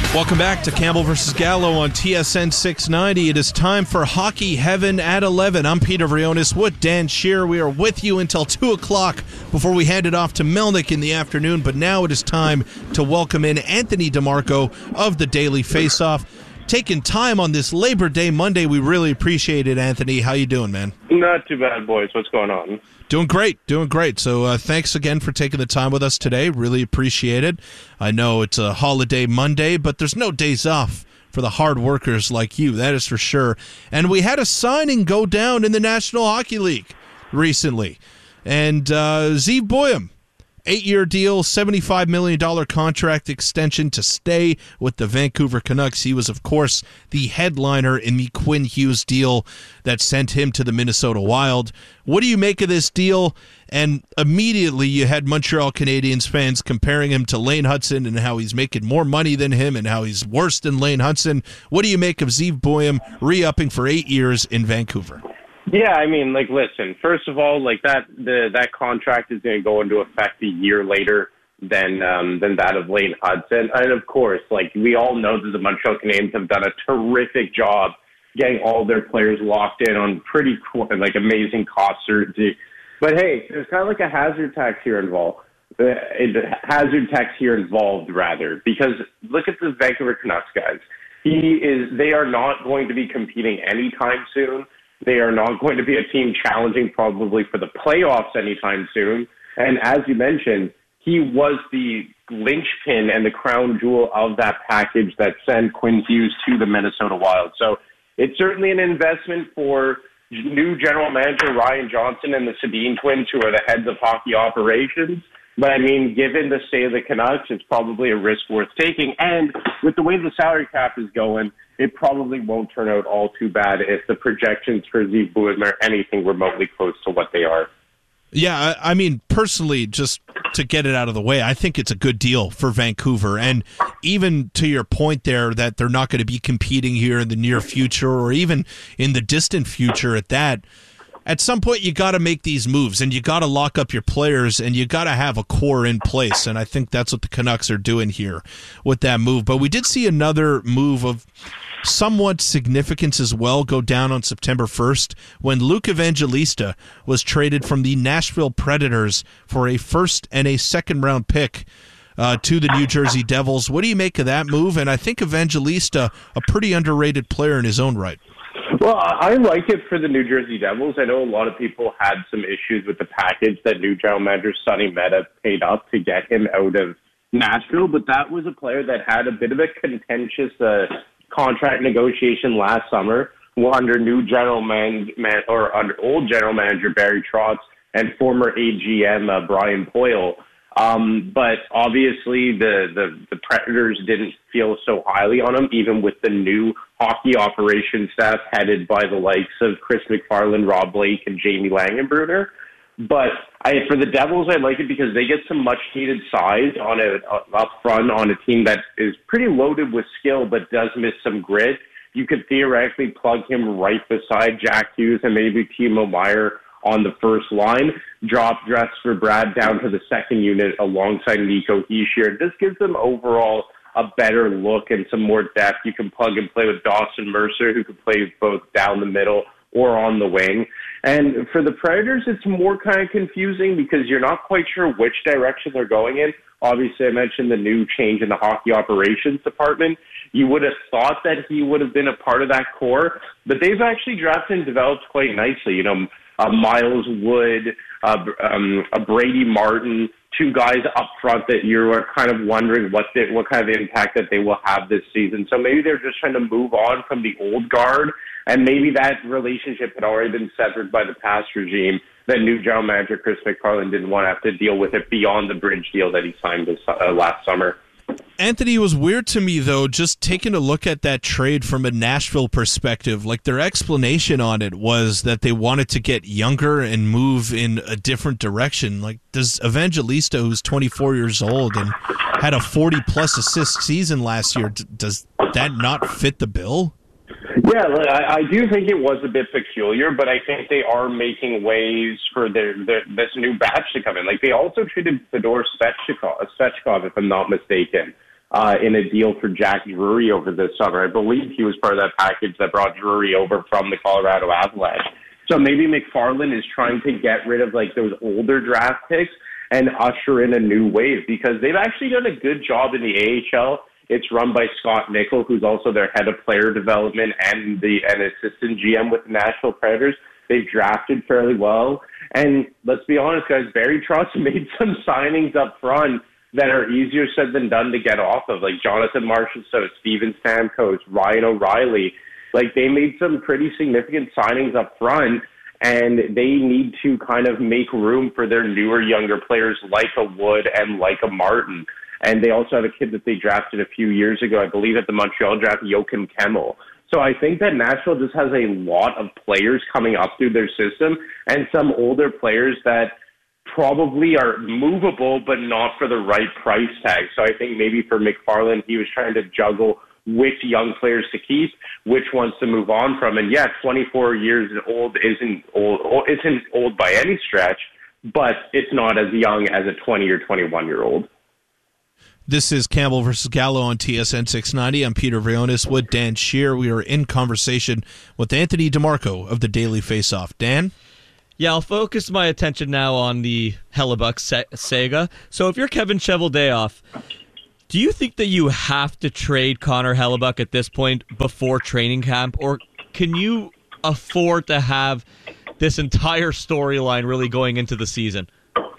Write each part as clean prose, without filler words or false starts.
Welcome back to Campbell vs. Gallo on TSN 690. It is time for Hockey Heaven at 11. I'm Peter Vrionis with Dan Shearer. We are with you until 2 o'clock before we hand it off to Melnick in the afternoon. But now it is time to welcome in Anthony DeMarco of the Daily Faceoff. Taking time on this Labor Day Monday. We really appreciate it, Anthony. How you doing, man? Not too bad, boys. What's going on? Doing great. So thanks again for taking the time with us today. Really appreciate it. I know it's a holiday Monday, but there's no days off for the hard workers like you, that is for sure. And we had a signing go down in the National Hockey League recently. And Zeev Buium, 8-year deal, $75 million contract extension to stay with the Vancouver Canucks. He was, of course, the headliner in the Quinn Hughes deal that sent him to the Minnesota Wild. What do you make of this deal? And immediately you had Montreal Canadiens fans comparing him to Lane Hutson and how he's making more money than him and how he's worse than Lane Hutson. What do you make of Zeev Buium re-upping for 8 years in Vancouver? Yeah, I mean, listen, first of all, that contract is going to go into effect a year later than that of Lane Hutson. And of course, we all know that the Montreal Canadiens have done a terrific job getting all their players locked in on pretty cool, amazing cost certainty. But hey, there's kind of a hazard tax here involved. Rather, because look at the Vancouver Canucks guys. They are not going to be competing anytime soon. They are not going to be a team challenging probably for the playoffs anytime soon. And as you mentioned, he was the linchpin and the crown jewel of that package that sent Quinn Hughes to the Minnesota Wild. So it's certainly an investment for new general manager Ryan Johnson and the Sedin twins, who are the heads of hockey operations. But, I mean, given the state of the Canucks, it's probably a risk worth taking. And with the way the salary cap is going, it probably won't turn out all too bad if the projections for Zeev Buium are anything remotely close to what they are. Yeah, I mean, personally, just to get it out of the way, I think it's a good deal for Vancouver. And even to your point there that they're not going to be competing here in the near future or even in the distant future at that, at some point you got to make these moves and you got to lock up your players and you got to have a core in place. And I think that's what the Canucks are doing here with that move. But we did see another move of somewhat significance as well go down on September 1st when Luke Evangelista was traded from the Nashville Predators for a first and a second round pick to the New Jersey Devils. What do you make of that move? And I think Evangelista, a pretty underrated player in his own right. Well, I like it for the New Jersey Devils. I know a lot of people had some issues with the package that new general manager Sonny Mehta paid up to get him out of Nashville, but that was a player that had a bit of a contentious contract negotiation last summer under under old general manager Barry Trotz and former AGM Brian Poyle. But obviously the Predators didn't feel so highly on him, even with the new hockey operations staff headed by the likes of Chris McFarland, Rob Blake, and Jamie Langenbrunner. But for the Devils, I like it because they get some much-needed size up front on a team that is pretty loaded with skill but does miss some grit. You could theoretically plug him right beside Jack Hughes and maybe Timo Meier on the first line, drop for Brad down to the second unit alongside Nico Hischier. This gives them overall a better look and some more depth. You can plug and play with Dawson Mercer, who can play both down the middle or on the wing. And for the Predators, it's more kind of confusing because you're not quite sure which direction they're going in. Obviously, I mentioned the new change in the hockey operations department. You would have thought that he would have been a part of that core, but they've actually drafted and developed quite nicely. Miles Wood, Brady Martin, two guys up front that you are kind of wondering what kind of impact that they will have this season. So maybe they're just trying to move on from the old guard, and maybe that relationship had already been severed by the past regime. That new general manager Chris McFarland didn't want to have to deal with it beyond the bridge deal that he signed last summer. Anthony, it was weird to me, though, just taking a look at that trade from a Nashville perspective. Their explanation on it was that they wanted to get younger and move in a different direction. Does Evangelista, who's 24 years old and had a 40-plus assist season last year, does that not fit the bill? Yeah, I do think it was a bit peculiar, but I think they are making ways for this new batch to come in. They also treated Fedor Svechnikov, if I'm not mistaken, in a deal for Jack Drury over the summer. I believe he was part of that package that brought Drury over from the Colorado Avalanche. So maybe McFarland is trying to get rid of like those older draft picks and usher in a new wave, because they've actually done a good job in the AHL. It's run by Scott Nickel, who's also their head of player development and an assistant GM with the Nashville Predators. They've drafted fairly well. And let's be honest, guys, Barry Trotz made some signings up front that are easier said than done to get off of, like Jonathan Marchessault, Steven Stamkos, Ryan O'Reilly. Like, they made some pretty significant signings up front, and they need to kind of make room for their newer, younger players like a Wood and like a Martin. And they also have a kid that they drafted a few years ago, I believe at the Montreal draft, Joachim Kemmel. So I think that Nashville just has a lot of players coming up through their system, and some older players that probably are movable, but not for the right price tag. So I think maybe for McFarland, he was trying to juggle which young players to keep, which ones to move on from. And yeah, 24 years old isn't old by any stretch, but it's not as young as a 20 or 21-year-old. This is Campbell versus Gallo on TSN 690. I'm Peter Vrionis with Dan Scheer. We are in conversation with Anthony DeMarco of the Daily Faceoff. Dan? Yeah, I'll focus my attention now on the Hellebuyck saga. So if you're Kevin Cheveldayoff, do you think that you have to trade Connor Hellebuyck at this point before training camp, or can you afford to have this entire storyline really going into the season?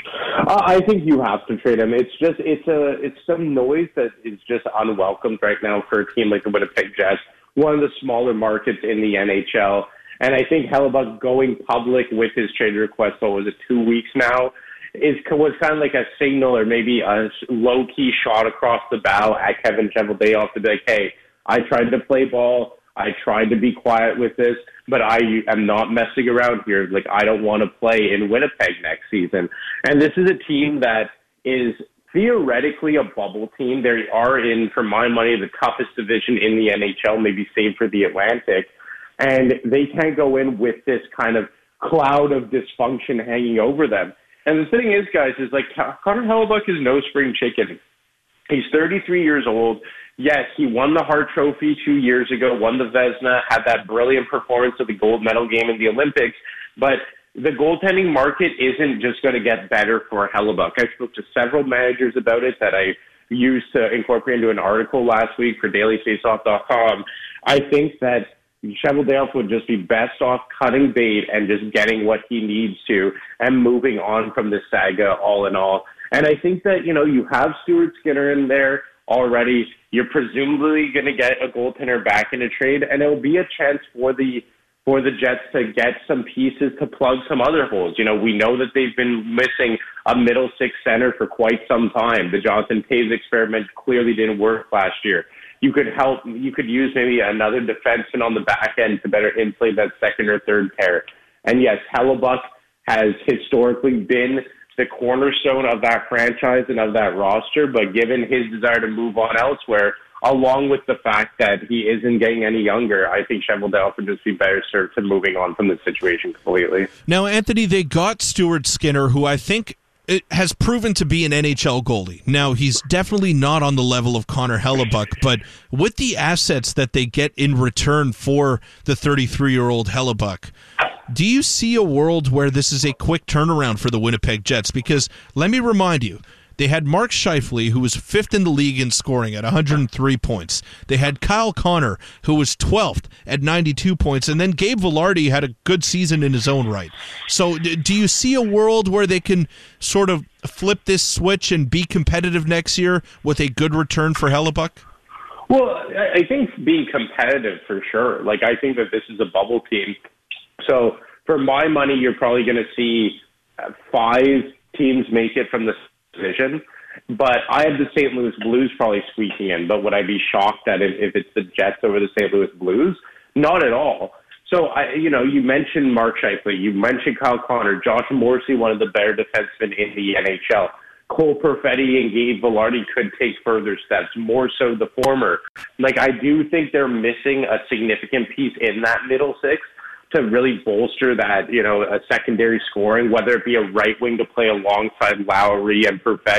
I think you have to trade him. It's some noise that is just unwelcomed right now for a team like the Winnipeg Jets, one of the smaller markets in the NHL. And I think Hellebuyck going public with his trade request, 2 weeks now, was kind of like a signal, or maybe a low-key shot across the bow at Kevin Cheveldayoff to be like, hey, I tried to play ball. I tried to be quiet with this, but I am not messing around here. Like, I don't want to play in Winnipeg next season. And this is a team that is theoretically a bubble team. They are in, for my money, the toughest division in the NHL, maybe save for the Atlantic. And they can't go in with this kind of cloud of dysfunction hanging over them. And the thing is, guys, is like Connor Hellebuyck is no spring chicken. He's 33 years old. Yes, he won the Hart Trophy 2 years ago, won the Vezina, had that brilliant performance of the gold medal game in the Olympics. But the goaltending market isn't just going to get better for Hellebuyck. I spoke to several managers about it that I used to incorporate into an article last week for dailyfaceoff.com. I think that Cheveldayoff would just be best off cutting bait and just getting what he needs to and moving on from this saga all in all. And I think that, you have Stuart Skinner in there already. You're presumably going to get a goaltender back in a trade, and it'll be a chance for the Jets to get some pieces to plug some other holes. We know that they've been missing a middle six center for quite some time. The Jonathan Toews experiment clearly didn't work last year. You could use maybe another defenseman on the back end to better inflate that second or third pair. And yes, Hellebuyck has historically been the cornerstone of that franchise and of that roster, but given his desire to move on elsewhere, along with the fact that he isn't getting any younger, I think Cheveldayoff would just be better served to moving on from this situation completely. Now, Anthony, they got Stuart Skinner, who I think it has proven to be an NHL goalie. Now, he's definitely not on the level of Connor Hellebuyck, but with the assets that they get in return for the 33-year-old Hellebuyck, do you see a world where this is a quick turnaround for the Winnipeg Jets? Because let me remind you, they had Mark Scheifele, who was 5th in the league in scoring at 103 points. They had Kyle Connor, who was 12th at 92 points. And then Gabe Vilardi had a good season in his own right. So do you see a world where they can sort of flip this switch and be competitive next year with a good return for Hellebuyck? Well, I think being competitive for sure. Like, I think that this is a bubble team. So for my money, you're probably going to see 5 teams make it from the division, but I have the St. Louis Blues probably squeaking in. But would I be shocked that if it's the Jets over the St. Louis Blues? Not at all. So you mentioned Mark Scheifele, you mentioned Kyle Connor, Josh Morrissey, one of the better defensemen in the NHL. Cole Perfetti and Gabe Vilardi could take further steps, more so the former. Like, I do think they're missing a significant piece in that middle six to really bolster that, a secondary scoring, whether it be a right wing to play alongside Lowry and Perfetti,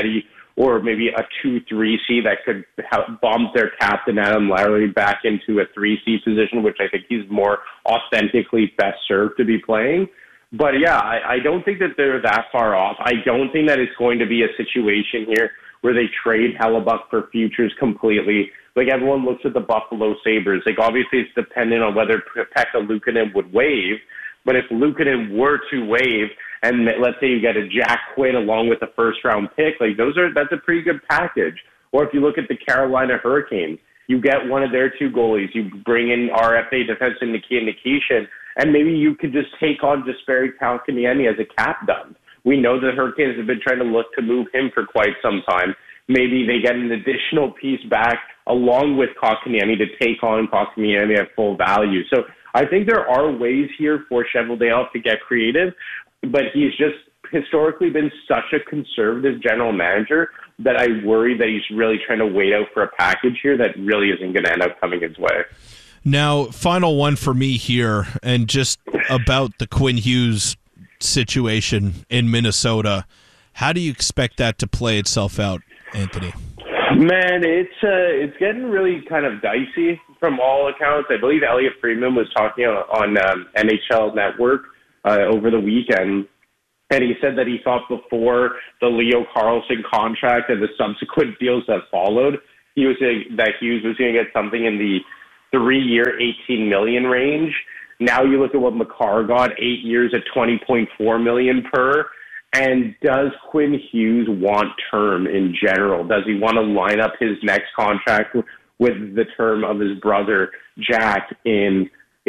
or maybe a 2-3C that could bump their captain Adam Lowry back into a 3C position, which I think he's more authentically best served to be playing. But yeah, I don't think that they're that far off. I don't think that it's going to be a situation here where they trade Hellebuyck for futures completely. Like, everyone looks at the Buffalo Sabres. Like, obviously it's dependent on whether Pekka Luukkonen would waive. But if Luukkonen were to waive, and let's say you get a Jack Quinn along with a first-round pick, like, that's a pretty good package. Or if you look at the Carolina Hurricanes, you get one of their two goalies, you bring in RFA defenseman Nikia Nikishin, and maybe you could just take on Jesperi Kotkaniemi as a cap dump. We know the Hurricanes have been trying to look to move him for quite some time. Maybe they get an additional piece back along with Kotkaniemi to take on Kotkaniemi at full value. So I think there are ways here for Cheveldayoff to get creative, but he's just historically been such a conservative general manager that I worry that he's really trying to wait out for a package here that really isn't going to end up coming his way. Now, final one for me here, and just about the Quinn Hughes situation in Minnesota. How do you expect that to play itself out, Anthony? Man, it's getting really kind of dicey from all accounts. I believe Elliot Friedman was talking on NHL Network over the weekend, and he said that he thought before the Leo Carlsson contract and the subsequent deals that followed, he was saying that Hughes was going to get something in the 3-year, $18 million range. Now you look at what Makar got, 8 years at $20.4 million per. And does Quinn Hughes want term in general? Does he want to line up his next contract with the term of his brother Jack in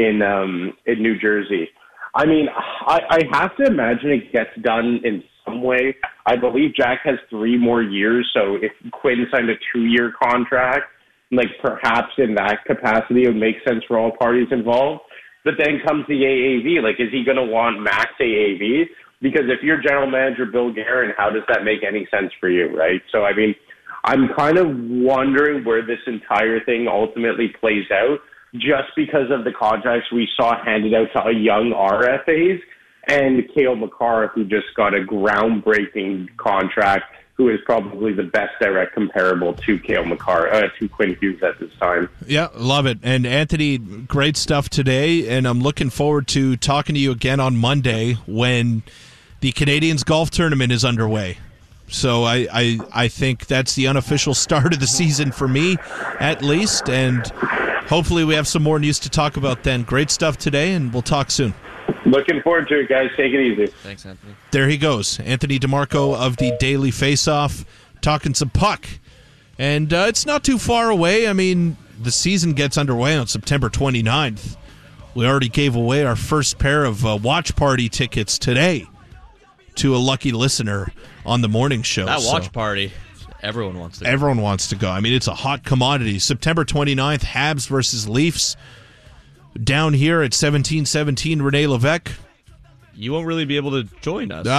New Jersey? I mean, I have to imagine it gets done in some way. I believe Jack has 3 more years, so if Quinn signed a 2-year contract, like perhaps in that capacity it would make sense for all parties involved. But then comes the AAV. Like, is he going to want max AAV? Because if you're general manager Bill Guerin, how does that make any sense for you, right? So, I mean, I'm kind of wondering where this entire thing ultimately plays out just because of the contracts we saw handed out to young RFAs and Cale Makar, who just got a groundbreaking contract, who is probably the best direct comparable to Cale Makar, to Quinn Hughes at this time. Yeah, love it. And Anthony, great stuff today, and I'm looking forward to talking to you again on Monday when the Canadians golf tournament is underway. So I think that's the unofficial start of the season for me, at least, and hopefully we have some more news to talk about then. Great stuff today, and we'll talk soon. Looking forward to it, guys. Take it easy. Thanks, Anthony. There he goes, Anthony DeMarco of the Daily Faceoff, talking some puck. And it's not too far away. I mean, the season gets underway on September 29th. We already gave away our first pair of watch party tickets today to a lucky listener on the morning show. That watch party, everyone wants to go. Everyone wants to go. I mean, it's a hot commodity. September 29th, Habs versus Leafs. Down here at 1717 Rene Levesque. You won't really be able to join us.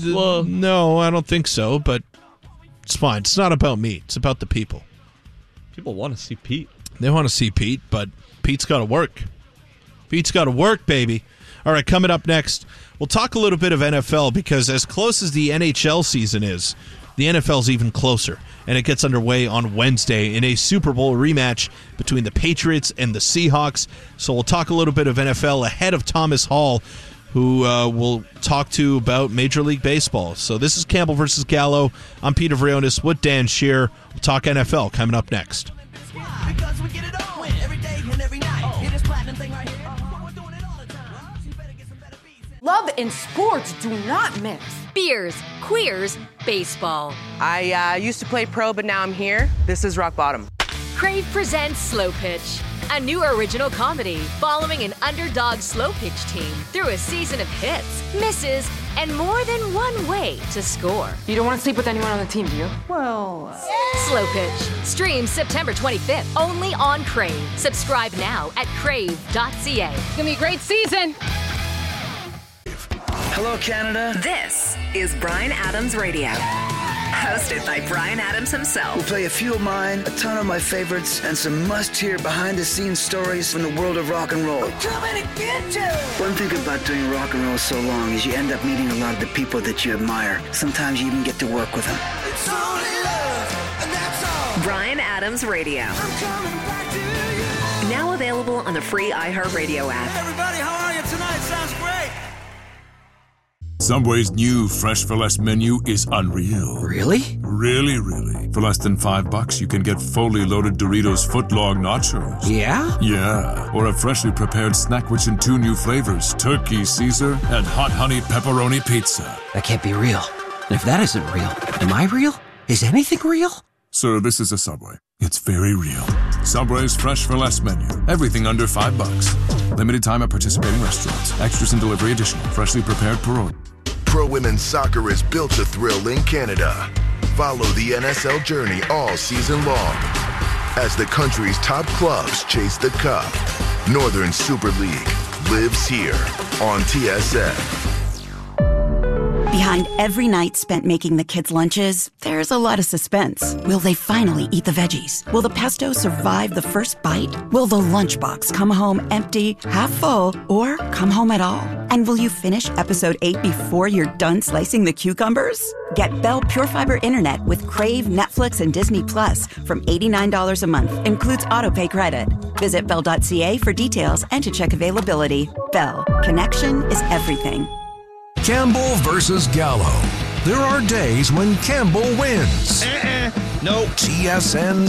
No, I don't think so, but it's fine. It's not about me. It's about the people. People want to see Pete. They want to see Pete, but Pete's got to work. Pete's got to work, baby. All right, coming up next, we'll talk a little bit of NFL because as close as the NHL season is, the NFL's even closer, and it gets underway on Wednesday in a Super Bowl rematch between the Patriots and the Seahawks. So we'll talk a little bit of NFL ahead of Thomas Hall, who we'll talk to about Major League Baseball. So this is Campbell versus Gallo. I'm Peter Vrionis with Dan Shear. We'll talk NFL coming up next. Because we get it on every day and every night. It is platinum thing right here. We're doing it all the time. You better get some better beats. Love and sports do not mix. Beers, queers, baseball. I used to play pro, but now I'm here. This is rock bottom. Crave presents Slow Pitch, a new original comedy following an underdog slow pitch team through a season of hits, misses, and more than one way to score. You don't want to sleep with anyone on the team, do you? Well... Slow Pitch. Streams September 25th, only on Crave. Subscribe now at crave.ca. It's going to be a great season. Hello, Canada. This is Bryan Adams Radio. Hosted by Brian Adams himself. We'll play a few of mine, a ton of my favorites, and some must-hear behind-the-scenes stories from the world of rock and roll. We're coming to get you. One thing about doing rock and roll so long is you end up meeting a lot of the people that you admire. Sometimes you even get to work with them. It's only love, and that's all. Brian Adams Radio. I'm coming back to you. Now available on the free iHeartRadio app. Everybody, how are you tonight? Sounds great. Subway's new Fresh for Less menu is unreal. Really? Really, really. For less than $5, you can get fully loaded Doritos footlong nachos. Yeah? Yeah. Or a freshly prepared snack which in 2 new flavors, Turkey Caesar and Hot Honey Pepperoni Pizza. That can't be real. And if that isn't real, am I real? Is anything real? Sir, this is a Subway. It's very real. Subway's Fresh for Less menu. Everything under $5. Limited time at participating restaurants. Extras and delivery additional. Freshly prepared per order. Pro Women's Soccer is built to thrill in Canada. Follow the NSL journey all season long as the country's top clubs chase the cup. Northern Super League lives here on TSN. Behind every night spent making the kids' lunches, there's a lot of suspense. Will they finally eat the veggies? Will the pesto survive the first bite? Will the lunchbox come home empty, half full, or come home at all? And will you finish episode 8 before you're done slicing the cucumbers? Get Bell Pure Fiber Internet with Crave, Netflix, and Disney Plus from $89 a month. Includes autopay credit. Visit Bell.ca for details and to check availability. Bell. Connection is everything. Campbell versus Gallo. There are days when Campbell wins. No. TSN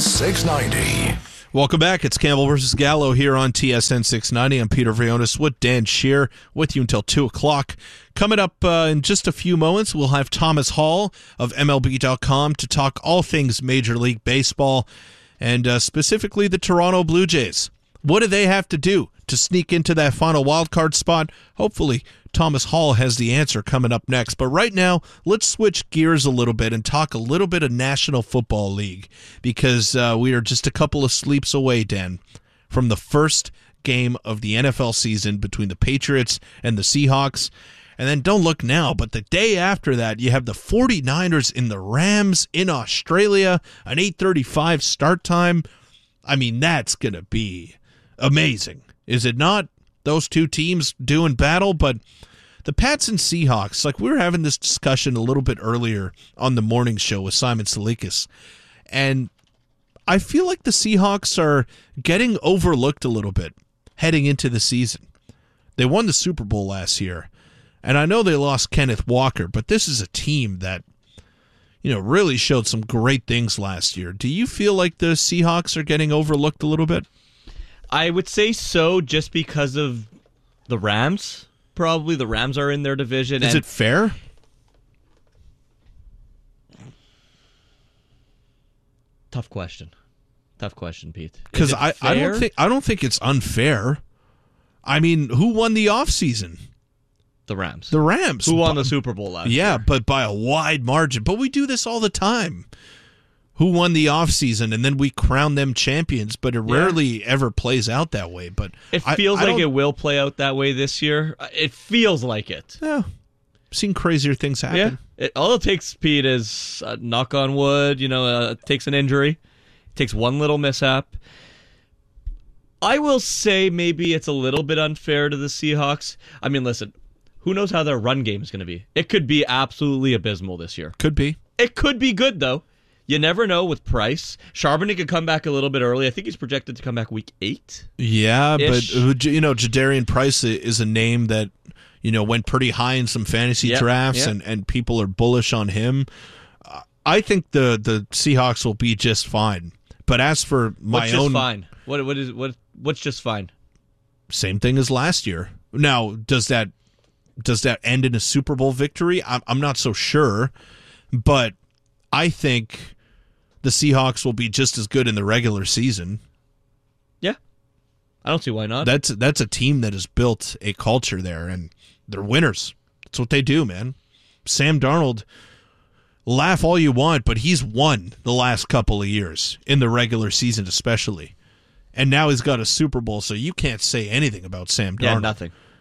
690. Welcome back. It's Campbell versus Gallo here on TSN 690. I'm Peter Vrionis with Dan Shear with you until 2 o'clock. Coming up in just a few moments, we'll have Thomas Hall of MLB.com to talk all things Major League Baseball and specifically the Toronto Blue Jays. What do they have to do to sneak into that final wildcard spot? Hopefully, Thomas Hall has the answer coming up next. But right now, let's switch gears a little bit and talk a little bit of National Football League because we are just a couple of sleeps away, Dan, from the first game of the NFL season between the Patriots and the Seahawks. And then don't look now, but the day after that, you have the 49ers in the Rams in Australia, an 8:35 start time. I mean, that's going to be amazing, is it not? Those two teams doing battle, but the Pats and Seahawks, like we were having this discussion a little bit earlier on the morning show with Simon Salikas, and I feel like the Seahawks are getting overlooked a little bit heading into the season. They won the Super Bowl last year, and I know they lost Kenneth Walker, but this is a team that, you know, really showed some great things last year. Do you feel like the Seahawks are getting overlooked a little bit? I would say so just because of the Rams. Probably the Rams are in their division. Is it fair? Tough question, Pete. Because I don't think it's unfair. I mean, who won the offseason? The Rams. The Rams. Who won the Super Bowl last year. Yeah, but by a wide margin. But we do this all the time. Who won the offseason, and then we crown them champions, but it rarely ever plays out that way. But it feels like it will play out that way this year. It feels like it. Yeah. Seen crazier things happen. Yeah. All it takes, Pete, is knock on wood, it takes an injury. It takes one little mishap. I will say maybe it's a little bit unfair to the Seahawks. I mean, listen, who knows how their run game is going to be? It could be absolutely abysmal this year. Could be. It could be good, though. You never know with Price. Charbonnet could come back a little bit early. I think he's projected to come back week 8. Yeah, but Jadarian Price is a name that went pretty high in some fantasy drafts, and people are bullish on him. I think the Seahawks will be just fine. But as for my own, fine? What's just fine? Same thing as last year. Now, does that end in a Super Bowl victory? I'm not so sure, but I think the Seahawks will be just as good in the regular season. Yeah. I don't see why not. That's a team that has built a culture there, and they're winners. That's what they do, man. Sam Darnold, laugh all you want, but he's won the last couple of years, in the regular season especially. And now he's got a Super Bowl, so you can't say anything about Sam Darnold. Yeah, nothing.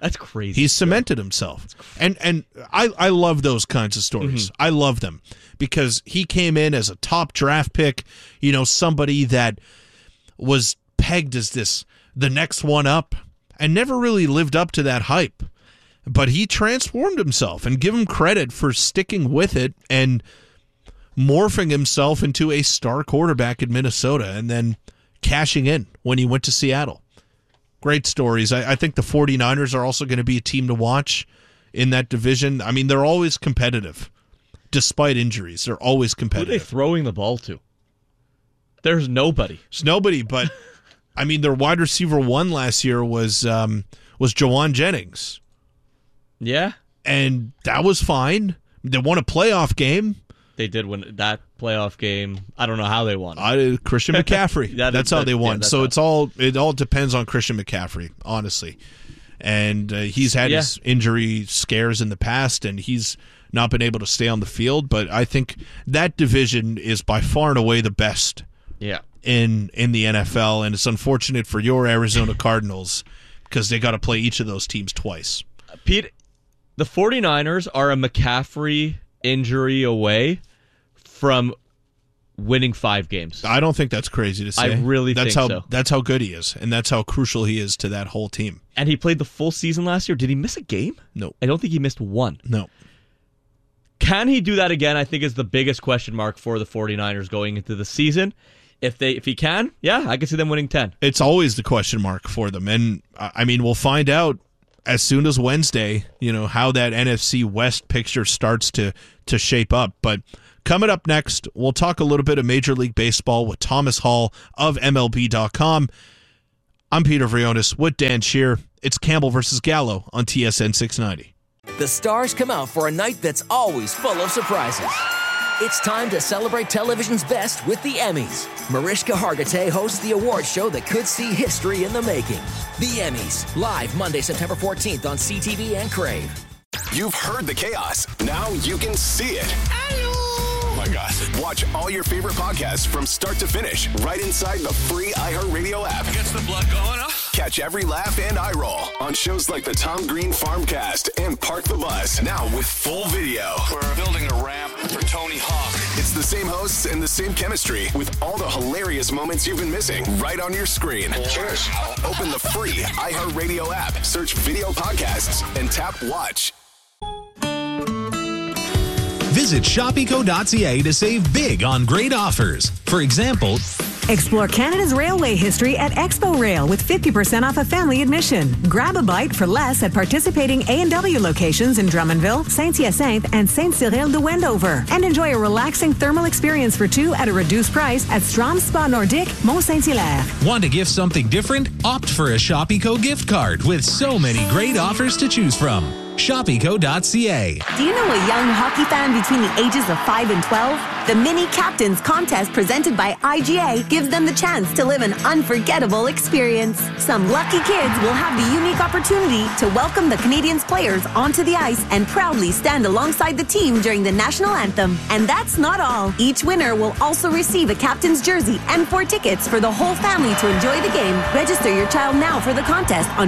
That's crazy. He's cemented himself. And I love those kinds of stories. I love them because he came in as a top draft pick, somebody that was pegged as the next one up and never really lived up to that hype. But he transformed himself, and give him credit for sticking with it and morphing himself into a star quarterback in Minnesota and then cashing in when he went to Seattle. Great stories. I think the 49ers are also going to be a team to watch in that division. I mean, they're always competitive. Despite injuries, they're always competitive. Who are they throwing the ball to? There's nobody. There's nobody, but I mean, their wide receiver one last year was Jawan Jennings. Yeah. And that was fine. They won a playoff game. They did win that playoff game. I don't know how they won. Christian McCaffrey. That's how they won. Yeah, so it all depends on Christian McCaffrey, honestly. And he's had his injury scares in the past, and he's not been able to stay on the field. But I think that division is by far and away the best in the NFL. And it's unfortunate for your Arizona Cardinals because they got to play each of those teams twice. Pete, the 49ers are a McCaffrey injury away from winning 5 games. I don't think that's crazy to say. I really think so. That's how good he is, and that's how crucial he is to that whole team. And he played the full season last year. Did he miss a game? No. I don't think he missed one. No. Can he do that again? I think is the biggest question mark for the 49ers going into the season. If he can, I can see them winning 10. It's always the question mark for them. And, I mean, we'll find out as soon as Wednesday, how that NFC West picture starts to shape up. But coming up next, we'll talk a little bit of Major League Baseball with Thomas Hall of MLB.com. I'm Peter Vrionis with Dan Shear. It's Campbell versus Gallo on TSN 690. The stars come out for a night that's always full of surprises. It's time to celebrate television's best with the Emmys. Mariska Hargitay hosts the award show that could see history in the making. The Emmys, live Monday, September 14th on CTV and Crave. You've heard the chaos. Now you can see it. Oh my God. Watch all your favorite podcasts from start to finish right inside the free iHeartRadio app. Gets the blood going, huh? Catch every laugh and eye roll on shows like the Tom Green Farmcast and Park the Bus. Now with full video. We're building a ramp for Tony Hawk. It's the same hosts and the same chemistry with all the hilarious moments you've been missing right on your screen. Cheers. Open the free iHeartRadio app, search video podcasts, and tap watch. Visit shopeco.ca to save big on great offers. For example, explore Canada's railway history at Expo Rail with 50% off a family admission. Grab a bite for less at participating A&W locations in Drummondville, Saint-Hyacinthe, and Saint-Cyril de Wendover. And enjoy a relaxing thermal experience for 2 at a reduced price at Strom Spa Nordique, Mont-Saint-Hilaire. Want to gift something different? Opt for a Shopeco gift card with so many great offers to choose from. Shopeco.ca. Do you know a young hockey fan between the ages of 5 and 12? The Mini Captains contest presented by IGA gives them the chance to live an unforgettable experience. Some lucky kids will have the unique opportunity to welcome the Canadiens players onto the ice and proudly stand alongside the team during the national anthem. And that's not all. Each winner will also receive a captain's jersey and 4 tickets for the whole family to enjoy the game. Register your child now for the contest on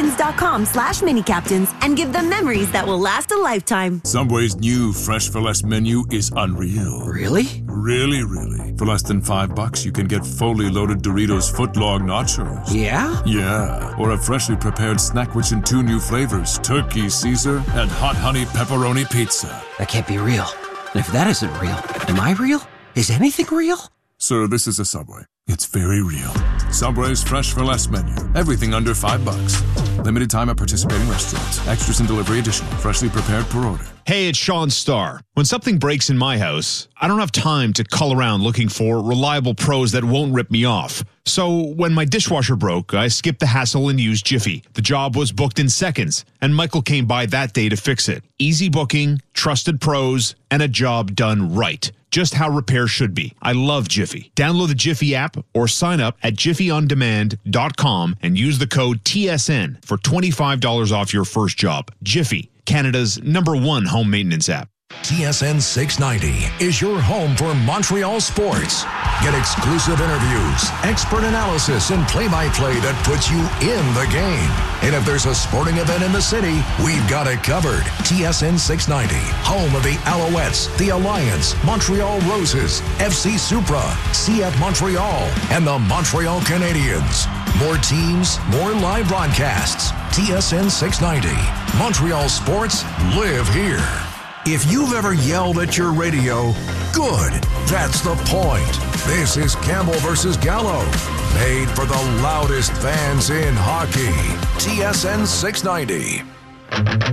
Canadiens.com/minicaptains and give them memories that will last a lifetime. Subway's new Fresh for Less menu is unreal. Really? Really. For less than $5, you can get fully loaded Doritos footlong nachos. Yeah? Yeah. Or a freshly prepared snack witch in 2 new flavors, Turkey Caesar and Hot Honey Pepperoni Pizza. That can't be real. And if that isn't real, am I real? Is anything real? Sir, this is a Subway. It's very real. Subway's Fresh for Less menu. Everything under $5. Limited time at participating restaurants. Extras and delivery additional. Freshly prepared per order. Hey, it's Sean Starr. When something breaks in my house, I don't have time to cull around looking for reliable pros that won't rip me off. So when my dishwasher broke, I skipped the hassle and used Jiffy. The job was booked in seconds, and Michael came by that day to fix it. Easy booking, trusted pros, and a job done right. Just how repair should be. I love Jiffy. Download the Jiffy app or sign up at jiffyondemand.com and use the code TSN for $25 off your first job. Jiffy, Canada's #1 home maintenance app. TSN 690 is your home for Montreal sports. Get exclusive interviews, expert analysis, and play-by-play that puts you in the game. And if there's a sporting event in the city, we've got it covered. TSN 690, home of the Alouettes, the Alliance, Montreal Roses, FC Supra, CF Montreal, and the Montreal Canadiens. More teams, more live broadcasts. TSN 690. Montreal sports live here. If you've ever yelled at your radio, good. That's the point. This is Campbell versus Gallo. Made for the loudest fans in hockey. TSN 690.